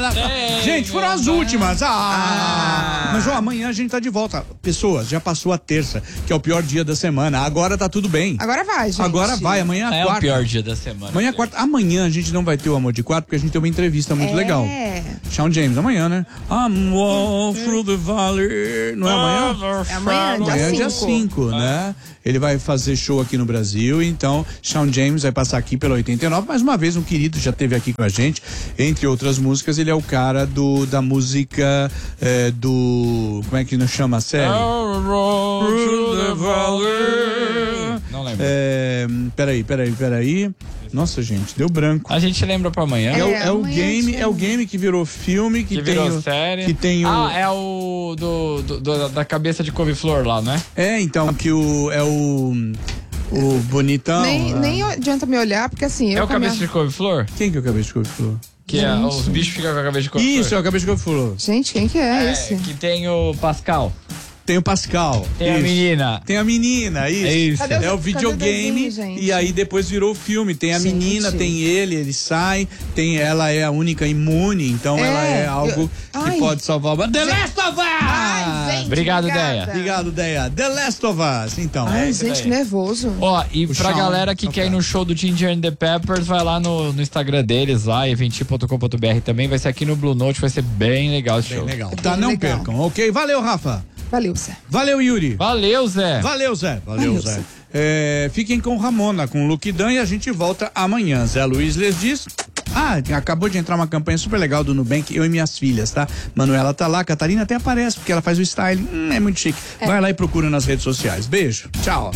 Gente, foram as últimas. Mas amanhã a gente tá de volta. Pessoas, já passou a terça, que é o pior dia da semana. Agora tá tudo bem. Agora vai, gente. Agora vai, amanhã é a quarta. É o pior dia da semana. Amanhã é quarta. Amanhã a gente não vai ter o Amor de Quarto, porque a gente tem uma entrevista muito legal. Shawn James, amanhã, né? I'm all through the valley. Não é amanhã? É amanhã, dia 5, né? Ele vai fazer show aqui no Brasil, então Shawn James vai passar aqui pela 89. Mais uma vez, um querido já esteve aqui com a gente. Entre outras músicas, ele é o cara da música do... Como é que não chama a série? Não lembro. Peraí. Nossa, gente, deu branco. A gente lembra pra amanhã. É o game que virou filme, que tem virou série. Que tem é o da cabeça de couve-flor lá, né? Então, que o bonitão. Nem adianta me olhar, porque assim... É o cabeça de couve-flor? Quem que é o cabeça de couve-flor? Que os bichos ficam com a cabeça de couve-flor. Isso, é o cabeça de couve-flor. Gente, quem que é esse? Que tem o Pascal. Tem o Pascal. Tem a menina. Tem a menina, isso. Cadê É o cadê videogame. desenho, E aí depois virou o filme. Tem a menina, tem ele sai. Ela é a única imune, então ela é algo que pode salvar. The Last of Us! Obrigado, Deia. Obrigado, Deia. The Last of Us. Então. Ai, gente, que nervoso. Ó, e pra Shawn, galera que quer ir no show do Ginger and the Peppers, vai lá no Instagram deles, lá, eventi.com.br também. Vai ser aqui no Blue Note, vai ser bem legal esse show. Legal. Tá, não percam, ok? Valeu, Rafa. Valeu, Zé. Valeu, Yuri. Valeu, Zé. Valeu, Zé. Fiquem com Ramona, com Luke Dan, e a gente volta amanhã. Zé Luiz lhes diz... acabou de entrar uma campanha super legal do Nubank, eu e minhas filhas, tá? Manuela tá lá, Catarina até aparece, porque ela faz o styling, é muito chique. Vai lá e procura nas redes sociais. Beijo, tchau.